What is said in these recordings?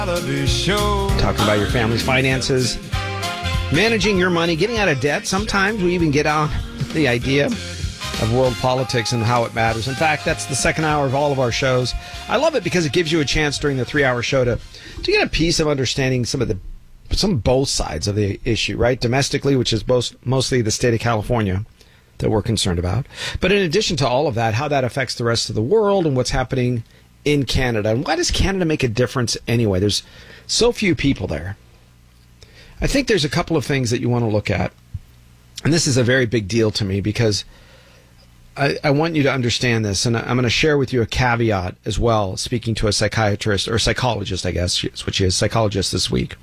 Talking about your family's finances, managing your money, getting out of debt. Sometimes we even get on the idea of world politics and how it matters. In fact, that's the second hour of all of our shows. I love it because it gives you a chance during the 3-hour show to get a piece of understanding some both sides of the issue, right? Domestically, which is mostly the state of California that we're concerned about. But in addition to all of that, how that affects the rest of the world and what's happening in Canada. And why does Canada make a difference anyway? There's so few people there. I think there's a couple of things that you want to look at. And this is a very big deal to me because I want you to understand this. And I'm going to share with you a caveat as well, speaking to a psychiatrist or psychologist, I guess, is what she is, psychologist this week.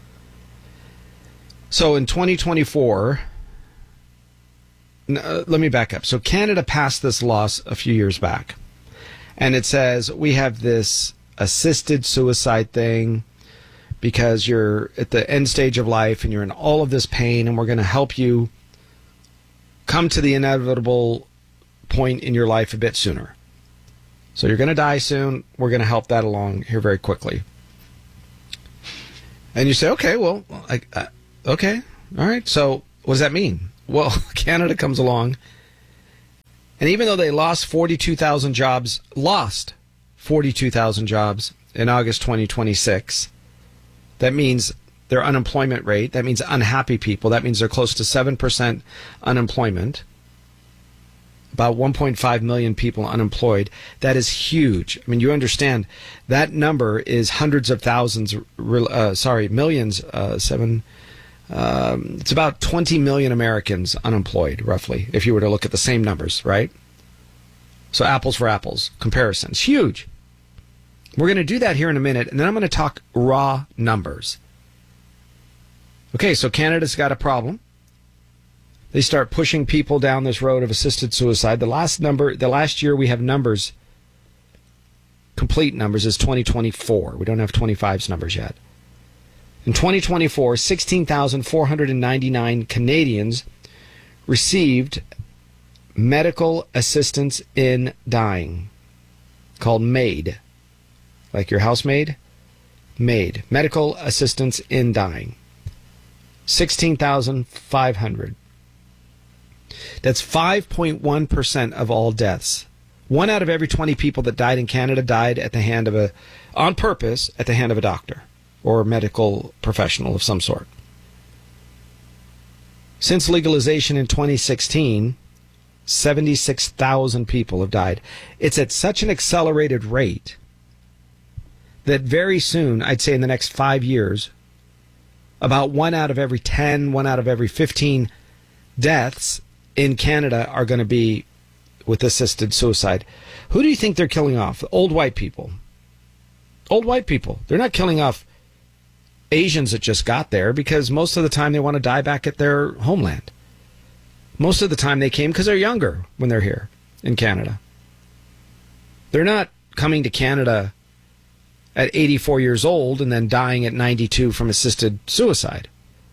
So in 2024, let me back up. So Canada passed this law a few years back. And it says we have this assisted suicide thing because you're at the end stage of life and you're in all of this pain, and we're going to help you come to the inevitable point in your life a bit sooner. So you're going to die soon. We're going to help that along here very quickly. And you say, okay, well, okay, all right. So what does that mean? Well, Canada comes along. And even though they lost 42,000 jobs in August 2026, that means their unemployment rate, that means unhappy people, that means they're close to 7% unemployment, about 1.5 million people unemployed. That is huge. I mean, you understand that number is hundreds of thousands, millions, it's about 20 million Americans unemployed, roughly, if you were to look at the same numbers, right? So apples for apples, comparisons, huge. We're going to do that here in a minute, and then I'm going to talk raw numbers. Okay, so Canada's got a problem. They start pushing people down this road of assisted suicide. The last year we have numbers, complete numbers, is 2024. We don't have 25's numbers yet. In 2024, 16,499 Canadians received medical assistance in dying, called MAID. Like your housemaid? MAID. Medical assistance in dying. 16,500. That's 5.1% of all deaths. 1 out of every 20 people that died in Canada died on purpose at the hand of a doctor or a medical professional of some sort. Since legalization in 2016, 76,000 people have died. It's at such an accelerated rate that very soon, I'd say in the next 5 years, about 1 out of every 10, 1 out of every 15 deaths in Canada are going to be with assisted suicide. Who do you think they're killing off? Old white people. Old white people. They're not killing off Asians that just got there because most of the time they want to die back at their homeland. Most of the time they came because they're younger when they're here in Canada. They're not coming to Canada at 84 years old and then dying at 92 from assisted suicide.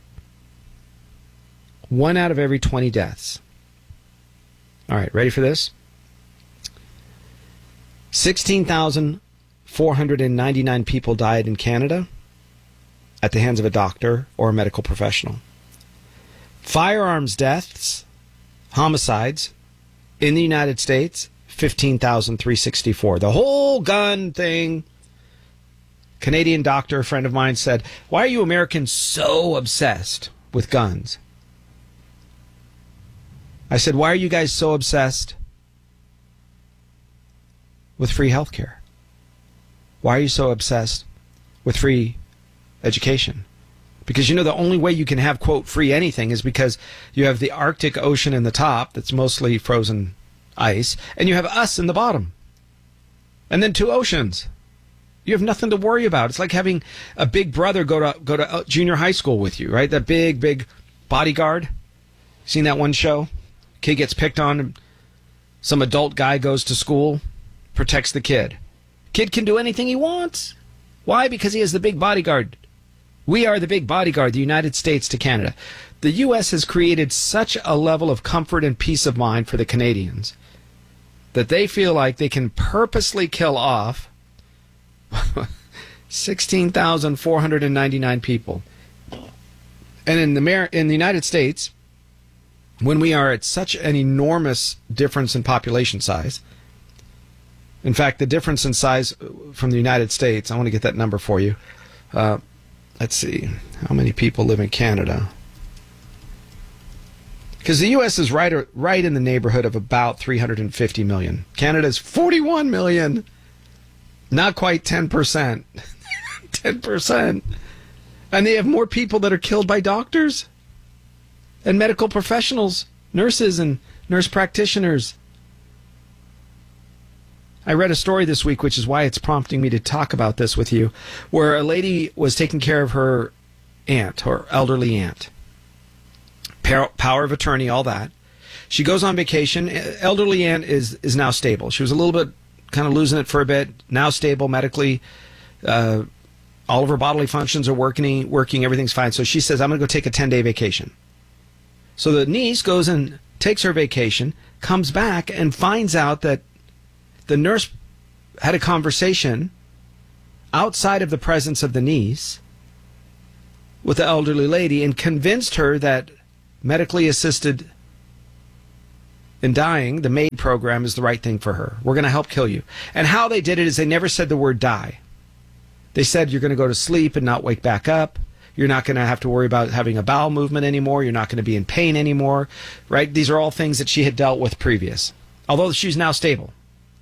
1 out of every 20 deaths. All right, ready for this? 16,499 people died in Canada at the hands of a doctor or a medical professional. Firearms deaths, homicides, in the United States, 15,364. The whole gun thing. Canadian doctor, a friend of mine, said, why are you Americans so obsessed with guns? I said, why are you guys so obsessed with free health care? Why are you so obsessed with free education? Because you know the only way you can have, quote, free anything is because you have the Arctic Ocean in the top that's mostly frozen ice, and you have us in the bottom. And then 2 oceans. You have nothing to worry about. It's like having a big brother go to junior high school with you, right? That big bodyguard. Seen that one show? Kid gets picked on. Some adult guy goes to school, protects the kid. Kid can do anything he wants. Why? Because he has the big bodyguard. We are the big bodyguard, the United States to Canada. The U.S. has created such a level of comfort and peace of mind for the Canadians that they feel like they can purposely kill off 16,499 people. And in the United States, when we are at such an enormous difference in population size, in fact, the difference in size from the United States, I want to get that number for you. Let's see, how many people live in Canada? Because the U.S. is right in the neighborhood of about 350 million. Canada's 41 million. Not quite 10%. 10%. And they have more people that are killed by doctors and medical professionals, nurses and nurse practitioners. I read a story this week, which is why it's prompting me to talk about this with you, where a lady was taking care of her aunt, her elderly aunt. Power of attorney, all that. She goes on vacation. Elderly aunt is now stable. She was a little bit kind of losing it for a bit, now stable medically. All of her bodily functions are working, everything's fine. So she says, I'm going to go take a 10-day vacation. So the niece goes and takes her vacation, comes back and finds out that the nurse had a conversation outside of the presence of the niece with the elderly lady and convinced her that medically assisted in dying, the MAID program, is the right thing for her. We're going to help kill you. And how they did it is they never said the word die. They said you're going to go to sleep and not wake back up. You're not going to have to worry about having a bowel movement anymore. You're not going to be in pain anymore, right? These are all things that she had dealt with previous, although she's now stable.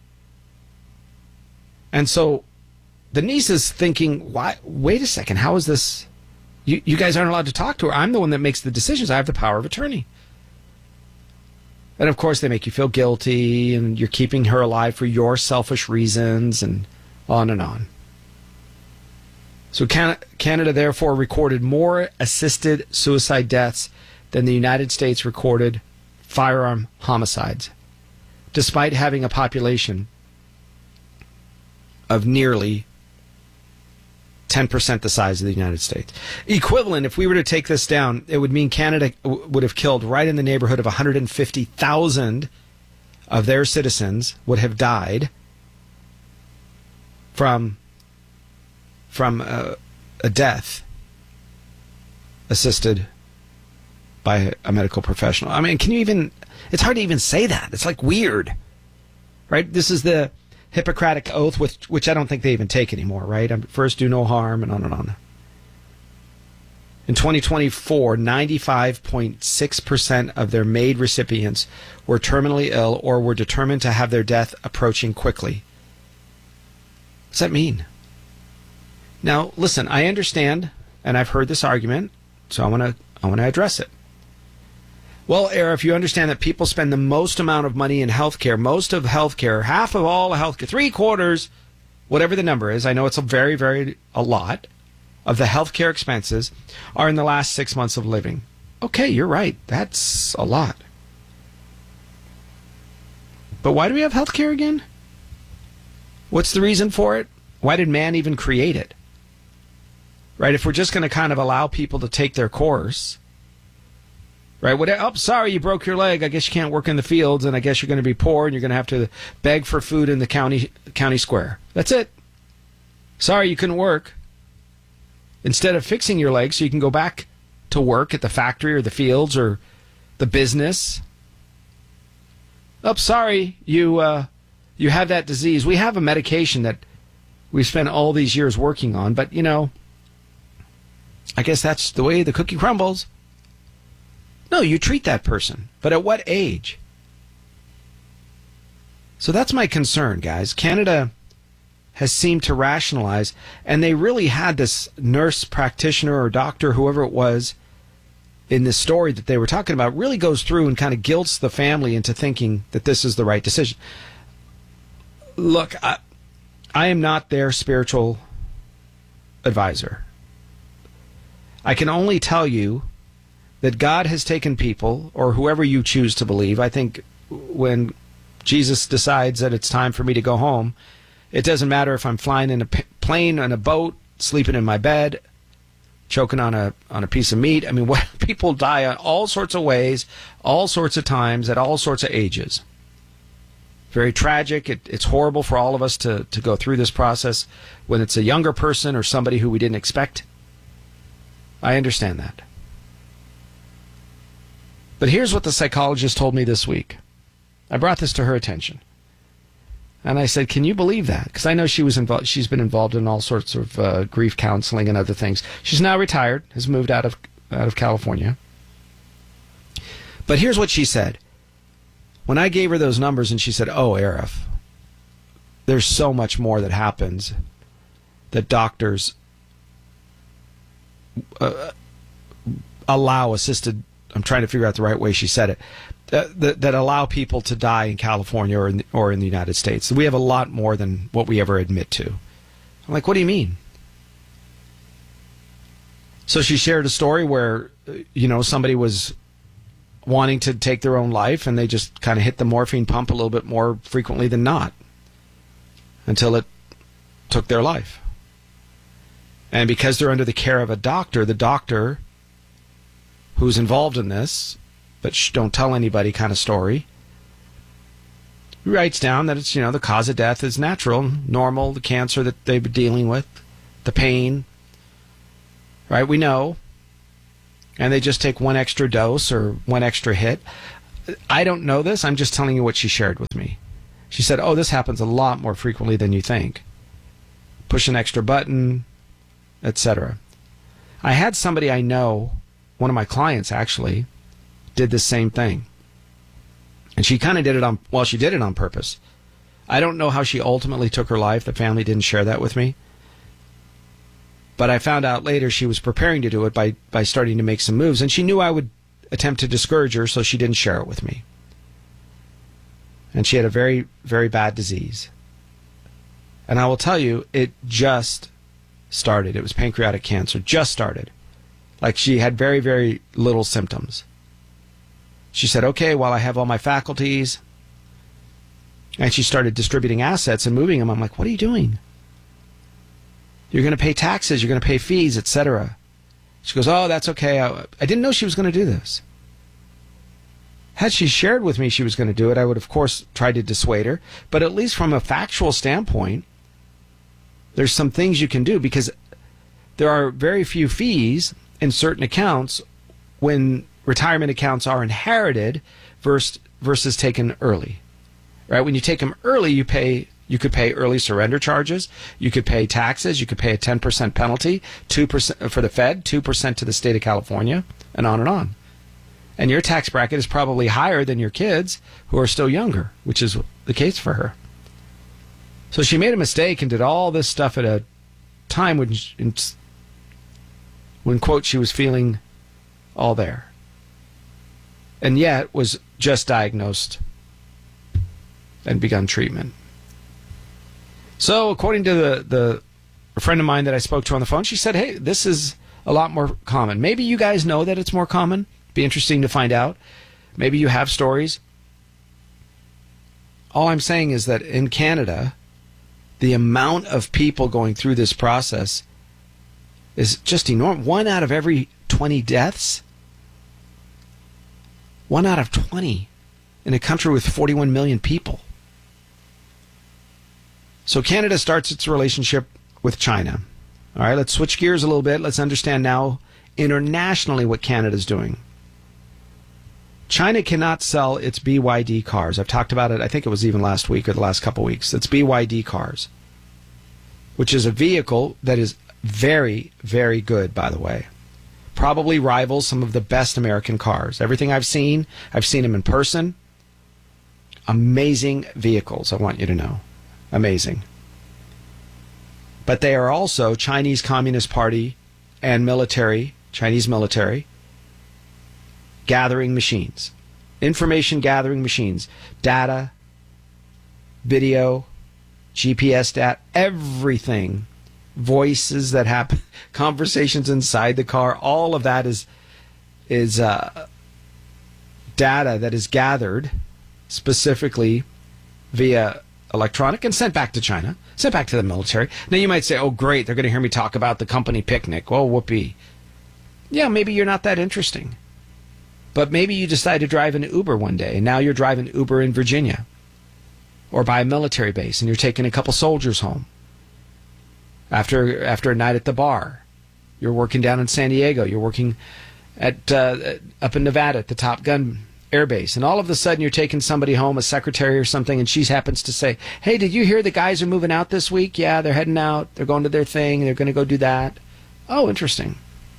And so the niece is thinking, why? Wait a second, how is this? You guys aren't allowed to talk to her. I'm the one that makes the decisions. I have the power of attorney. And of course, they make you feel guilty, and you're keeping her alive for your selfish reasons, and on and on. So Canada, therefore, recorded more assisted suicide deaths than the United States recorded firearm homicides, despite having a population of nearly 10% the size of the United States. Equivalent, if we were to take this down, it would mean Canada would have killed right in the neighborhood of 150,000 of their citizens would have died from a death assisted by a medical professional. I mean, it's hard to even say that. It's like weird, right? This is the Hippocratic Oath, which I don't think they even take anymore, right? First, do no harm, and on and on. In 2024, 95.6% of their MAID recipients were terminally ill or were determined to have their death approaching quickly. What does that mean? Now, listen, I understand, and I've heard this argument, so I want to address it. Well, Era, if you understand that people spend the most amount of money in healthcare, most of healthcare, half of all healthcare, 3/4, whatever the number is, I know it's a very, very a lot of the healthcare expenses are in the last 6 months of living. Okay, you're right. That's a lot. But why do we have healthcare again? What's the reason for it? Why did man even create it? Right? If we're just going to kind of allow people to take their course, right? Oh, sorry, you broke your leg. I guess you can't work in the fields, and I guess you're going to be poor, and you're going to have to beg for food in the county square. That's it. Sorry, you couldn't work. Instead of fixing your leg so you can go back to work at the factory or the fields or the business. Oh, sorry, you have that disease. We have a medication that we've spent all these years working on, but, I guess that's the way the cookie crumbles. No, you treat that person. But at what age? So that's my concern, guys. Canada has seemed to rationalize, and they really had this nurse practitioner or doctor, whoever it was, in this story that they were talking about, really goes through and kind of guilts the family into thinking that this is the right decision. Look, I am not their spiritual advisor. I can only tell you that God has taken people, or whoever you choose to believe. I think when Jesus decides that it's time for me to go home, it doesn't matter if I'm flying in a plane, on a boat, sleeping in my bed, choking on a piece of meat. I mean, people die in all sorts of ways, all sorts of times, at all sorts of ages. Very tragic. It's horrible for all of us to go through this process when it's a younger person or somebody who we didn't expect. I understand that. But here's what the psychologist told me this week. I brought this to her attention. And I said, can you believe that? Because I know she's been involved in all sorts of grief counseling and other things. She's now retired, has moved out of California. But here's what she said. When I gave her those numbers and she said, oh, Arif, there's so much more that happens that doctors allow assisted, I'm trying to figure out the right way she said it, that allow people to die in California or in the United States. We have a lot more than what we ever admit to. I'm like, what do you mean? So she shared a story where, somebody was wanting to take their own life and they just kind of hit the morphine pump a little bit more frequently than not until it took their life. And because they're under the care of a doctor, the doctor who's involved in this, but don't tell anybody kind of story, writes down that it's, the cause of death is natural, normal, the cancer that they've been dealing with, the pain, right? We know. And they just take one extra dose or one extra hit. I don't know this. I'm just telling you what she shared with me. She said, oh, this happens a lot more frequently than you think. Push an extra button, etc. I had somebody I know, one of my clients actually, did the same thing. And she kind of did it she did it on purpose. I don't know how she ultimately took her life. The family didn't share that with me. But I found out later she was preparing to do it by starting to make some moves. And she knew I would attempt to discourage her, so she didn't share it with me. And she had a very, very bad disease. And I will tell you, it just started. It was pancreatic cancer. Just started. Like she had very, very little symptoms. She said, okay, while I have all my faculties. And she started distributing assets and moving them. I'm like, what are you doing? You're going to pay taxes. You're going to pay fees, etc. She goes, oh, that's okay. I didn't know she was going to do this. Had she shared with me she was going to do it, I would, of course, try to dissuade her. But at least from a factual standpoint, there's some things you can do because there are very few fees in certain accounts when retirement accounts are inherited versus taken early. Right? When you take them early, you could pay early surrender charges, you could pay taxes, you could pay a 10% penalty, 2% for the Fed, 2% to the state of California, and on and on. And your tax bracket is probably higher than your kids who are still younger, which is the case for her. So she made a mistake and did all this stuff at a time when quote, she was feeling all there. And yet was just diagnosed and begun treatment. So according to a friend of mine that I spoke to on the phone, she said, hey, this is a lot more common. Maybe you guys know that it's more common. Be interesting to find out. Maybe you have stories. All I'm saying is that in Canada, the amount of people going through this process is just enormous. 1 out of every 20 deaths. 1 out of 20 in a country with 41 million people. So Canada starts its relationship with China. All right, let's switch gears a little bit. Let's understand now internationally what Canada's doing. China cannot sell its BYD cars. I've talked about it, I think it was even last week or the last couple weeks. It's BYD cars, which is a vehicle that is very, very good, by the way. Probably rivals some of the best American cars. Everything I've seen them in person. Amazing vehicles, I want you to know. Amazing. But they are also Chinese Communist Party and military, Chinese military, gathering machines. Information gathering machines. Data, video, GPS data, everything. Voices that happen, conversations inside the car, all of that is data that is gathered specifically via electronic and sent back to China, sent back to the military. Now you might say, oh great, they're going to hear me talk about the company picnic. Well, whoopee. Yeah, maybe you're not that interesting. But maybe you decide to drive an Uber one day, and now you're driving Uber in Virginia. or by a military base, and you're taking a couple soldiers home after a night at the bar. You're working down in San Diego. You're working at up in Nevada at the Top Gun Air Base, and all of a sudden you're taking somebody home, a secretary or something, and she happens to say, "Hey, did you hear the guys are moving out this week? Yeah, they're heading out. They're going to their thing. They're going to go do that." Oh, interesting.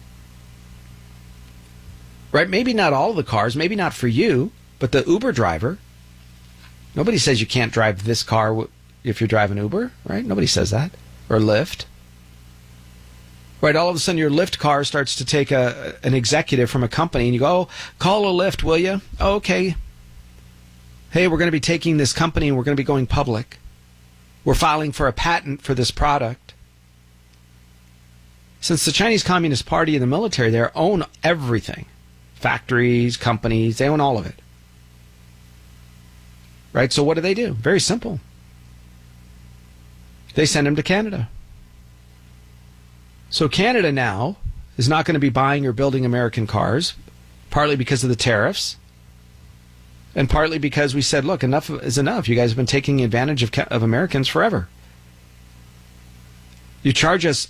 Right? Maybe not all of the cars, maybe not for you, but the Uber driver. Nobody says you can't drive this car if you're driving Uber, right? Nobody says that. Or Lyft. Right, all of a sudden your Lyft car starts to take an executive from a company, and you go, "Oh, call a Lyft, will you?" "Oh, okay. Hey, we're going to be taking this company and we're going to be going public. We're filing for a patent for this product." Since the Chinese Communist Party and the military there own everything, factories, companies, they own all of it. Right, so what do? Very simple. They send them to Canada. So Canada now is not going to be buying or building American cars, partly because of the tariffs, and partly because we said, look, enough is enough. You guys have been taking advantage of Americans forever. You charge us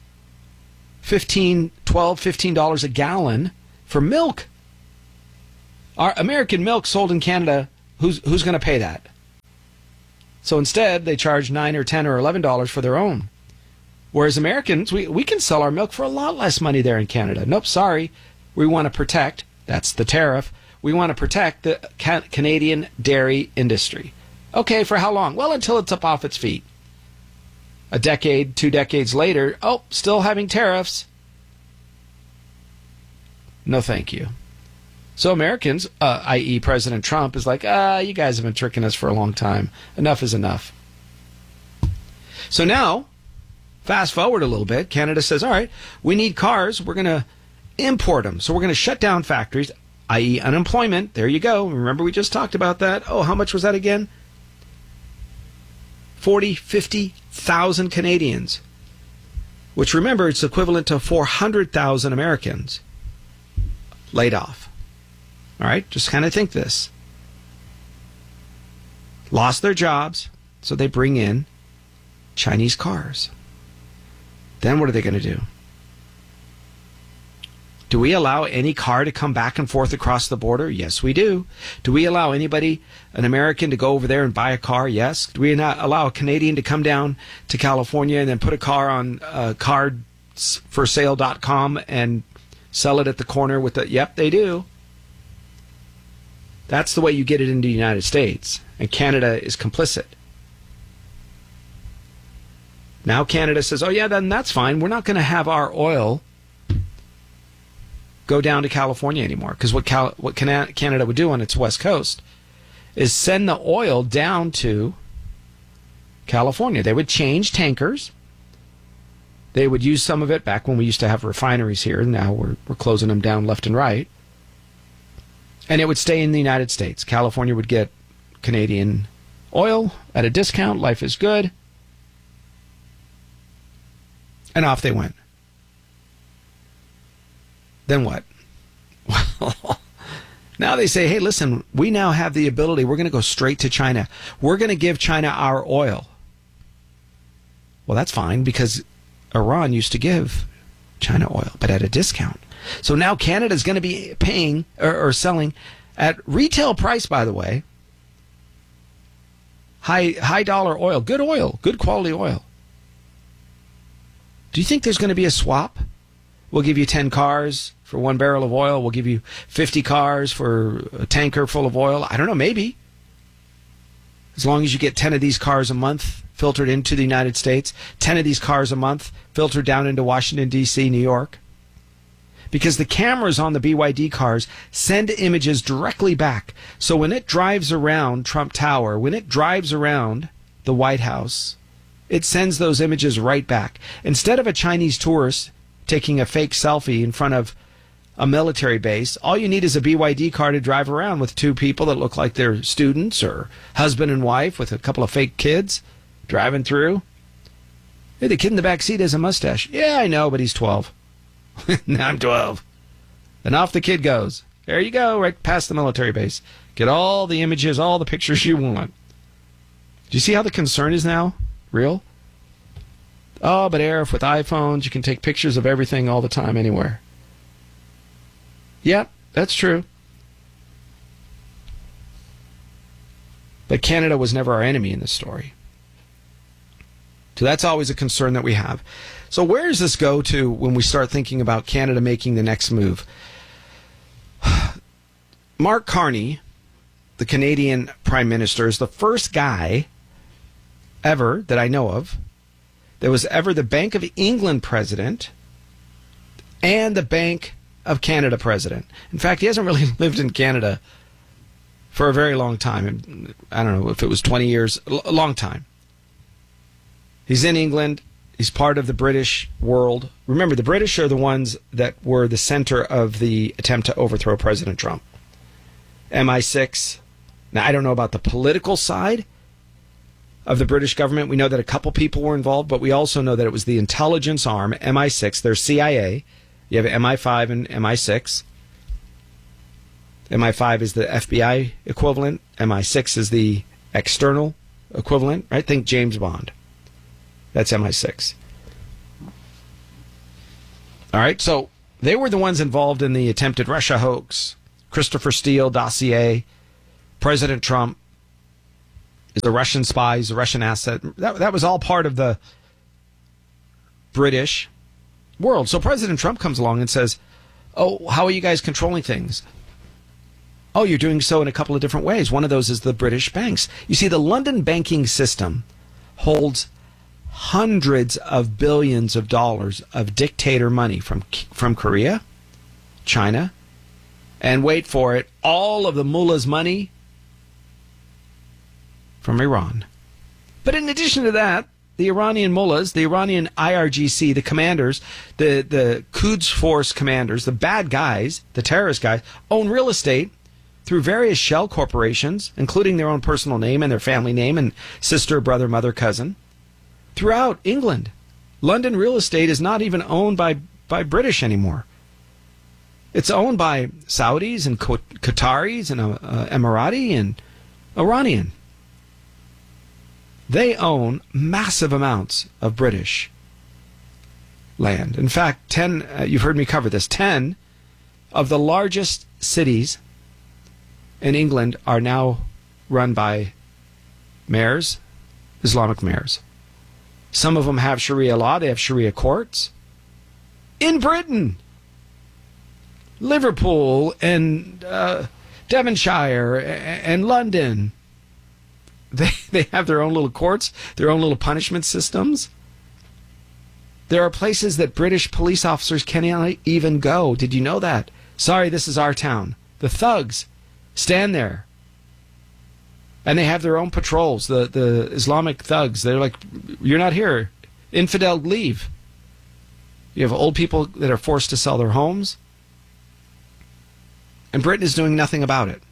$15 a gallon for milk. Our American milk sold in Canada, who's going to pay that? So instead, they charge $9 or $10 or $11 for their own. Whereas Americans, we can sell our milk for a lot less money there in Canada. Nope, sorry. We want to protect, that's the tariff, we want to protect the Canadian dairy industry. Okay, for how long? Well, until it's up off its feet. A decade, 2 decades later, oh, still having tariffs. No, thank you. So Americans, i.e. President Trump, is like, you guys have been tricking us for a long time. Enough is enough. So now, fast forward a little bit, Canada says, all right, we need cars. We're going to import them. So we're going to shut down factories, i.e. unemployment. There you go. Remember we just talked about that. Oh, how much was that again? 50,000 Canadians. Which, remember, it's equivalent to 400,000 Americans laid off. All right, just kind of think this. Lost their jobs, so they bring in Chinese cars. Then what are they going to do? Do we allow any car to come back and forth across the border? Yes, we do. Do we allow anybody, an American, to go over there and buy a car? Yes. Do we not allow a Canadian to come down to California and then put a car on cardsforsale.com and sell it at the corner with the... Yep, they do. That's the way you get it into the United States. And Canada is complicit. Now Canada says, oh yeah, then that's fine. We're not going to have our oil go down to California anymore. Because what Canada would do on its west coast is send the oil down to California. They would change tankers. They would use some of it back when we used to have refineries here. Now we're closing them down left and right. And it would stay in the United States. California would get Canadian oil at a discount. Life is good. And off they went. Then what? Well, now they say, hey, listen, we now have the ability. We're going to go straight to China. We're going to give China our oil. Well, that's fine because Iran used to give China oil, but at a discount. So now Canada's going to be paying or selling at retail price, by the way, high dollar oil, good quality oil. Do you think there's going to be a swap? We'll give you 10 cars for 1 barrel of oil. We'll give you 50 cars for a tanker full of oil. I don't know, maybe. As long as you get 10 of these cars a month filtered into the United States, 10 of these cars a month filtered down into Washington, D.C., New York. Because the cameras on the BYD cars send images directly back. So when it drives around Trump Tower, when it drives around the White House, it sends those images right back. Instead of a Chinese tourist taking a fake selfie in front of a military base, all you need is a BYD car to drive around with 2 people that look like they're students or husband and wife with a couple of fake kids driving through. Hey, the kid in the back seat has a mustache. Yeah, I know, but he's 12. I'm 12. And off the kid goes. There you go, right past the military base. Get all the images, all the pictures you want. Do you see how the concern is now real? Oh, but Arif, with iPhones, you can take pictures of everything all the time, anywhere. Yep, that's true. But Canada was never our enemy in this story. So that's always a concern that we have. So where does this go to when we start thinking about Canada making the next move? Mark Carney, the Canadian Prime Minister, is the first guy ever that I know of that was ever the Bank of England president and the Bank of Canada president. In fact, he hasn't really lived in Canada for a very long time. I don't know if it was 20 years, a long time. He's in England. He's part of the British world. Remember, the British are the ones that were the center of the attempt to overthrow President Trump. MI6. Now, I don't know about the political side of the British government. We know that a couple people were involved, but we also know that it was the intelligence arm, MI6. There's CIA. You have MI5 and MI6. MI5 is the FBI equivalent. MI6 is the external equivalent, right? Think James Bond. That's MI6. All right, so they were the ones involved in the attempted Russia hoax, Christopher Steele dossier, President Trump is the Russian spies, the Russian asset. That was all part of the British world. So President Trump comes along and says, oh, how are you guys controlling things? Oh, you're doing so in a couple of different ways. One of those is the British banks. You see, the London banking system holds hundreds of billions of dollars of dictator money from Korea, China, and wait for it, all of the mullah's money from Iran. But in addition to that, the Iranian mullahs, the Iranian IRGC, the commanders, the Quds Force commanders, the bad guys, the terrorist guys, own real estate through various shell corporations, including their own personal name and their family name and sister, brother, mother, cousin, throughout England. London real estate is not even owned by British anymore. It's owned by Saudis and Qataris and Emirati and Iranian. They own massive amounts of British land. In fact, you've heard me cover this, 10 of the largest cities in England are now run by mayors, Islamic mayors. Some of them have Sharia law. They have Sharia courts. In Britain, Liverpool and Devonshire and London, they have their own little courts, their own little punishment systems. There are places that British police officers cannot even go. Did you know that? Sorry, this is our town. The thugs stand there. And they have their own patrols, the Islamic thugs. They're like, you're not here. Infidel, leave. You have old people that are forced to sell their homes. And Britain is doing nothing about it.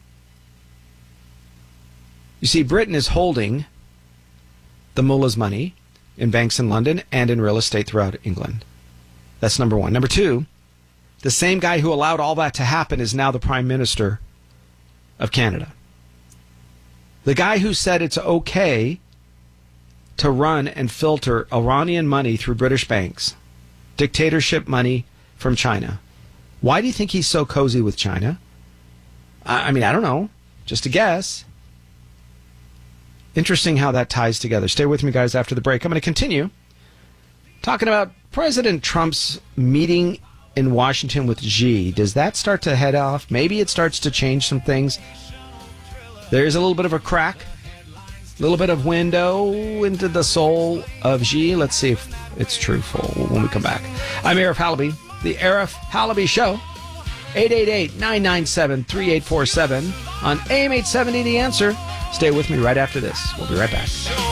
You see, Britain is holding the mullah's money in banks in London and in real estate throughout England. That's number one. Number two, the same guy who allowed all that to happen is now the Prime Minister of Canada. The guy who said it's okay to run and filter Iranian money through British banks, dictatorship money from China. Why do you think he's so cozy with China? I mean, I don't know. Just a guess. Interesting how that ties together. Stay with me, guys, after the break. I'm going to continue talking about President Trump's meeting in Washington with Xi. Does that start to head off? Maybe it starts to change some things. There's a little bit of a crack, a little bit of window into the soul of Xi. Let's see if it's truthful when we come back. I'm Arif Halaby, the Arif Halaby Show. 888-997-3847 on AM 870 The Answer. Stay with me right after this. We'll be right back.